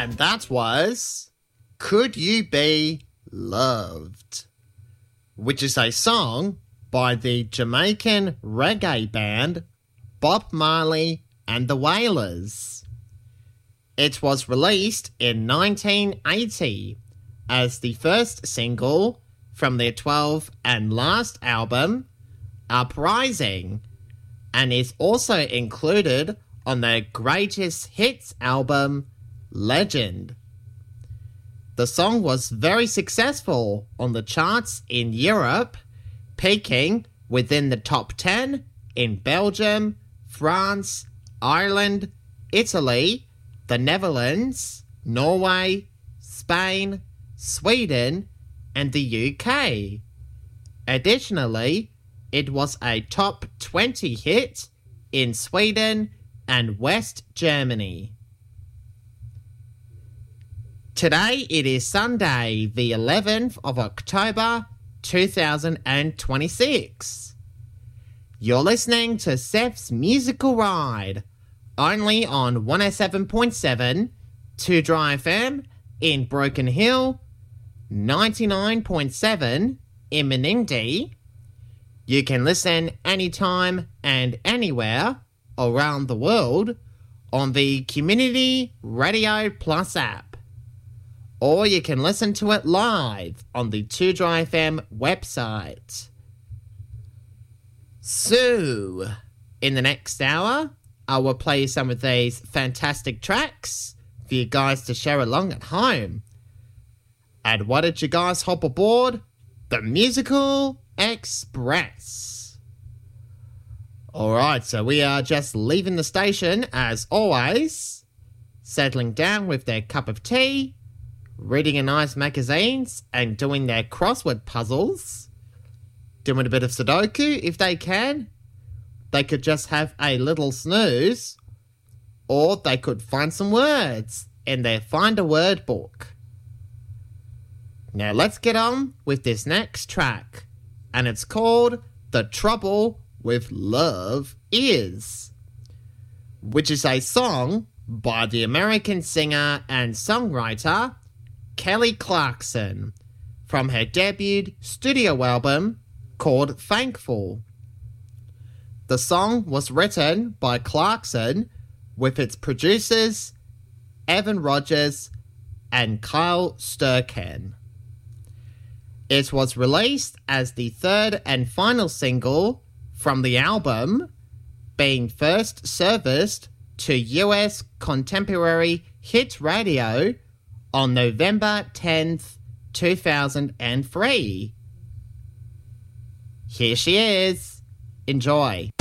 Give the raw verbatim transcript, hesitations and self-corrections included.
And that was Could You Be Loved, which is a song by the Jamaican reggae band Bob Marley and the Wailers. It was released in nineteen eighty as the first single from their twelfth and last album, Uprising, and is also included on their greatest hits album, Legend. The song was very successful on the charts in Europe, peaking within the top ten in Belgium, France, Ireland, Italy, the Netherlands, Norway, Spain, Sweden, and the U K. Additionally, it was a top twenty hit in Sweden and West Germany. Today it is Sunday, the eleventh of October, two thousand twenty-six. You're listening to Seth's Musical Ride, only on one oh seven point seven, two Dry F M in Broken Hill, ninety-nine point seven in Menindee. You can listen anytime and anywhere around the world on the Community Radio Plus app. Or you can listen to it live on the two Dry F M website. So, in the next hour, I will play some of these fantastic tracks for you guys to share along at home. And why don't you guys hop aboard the Musical Express? Alright, so we are just leaving the station as always, settling down with their cup of tea, reading a nice magazines and doing their crossword puzzles, doing a bit of Sudoku if they can. They could just have a little snooze, or they could find some words in their Find a Word book. Now let's get on with this next track, and it's called The Trouble with Love Is, which is a song by the American singer and songwriter Kelly Clarkson from her debut studio album called Thankful. The song was written by Clarkson with its producers Evan Rogers and Kyle Sturken. It was released as the third and final single from the album, being first serviced to U S contemporary hit radio on November tenth, two thousand three. Here she is. Enjoy.